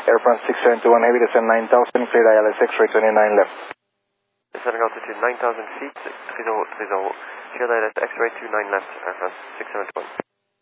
Air France 671 Heavy, descend 9000, clear ILS X-ray 29 left. Descending altitude 9000 feet, 3030, clear ILS X-ray 29 left, Air France 671.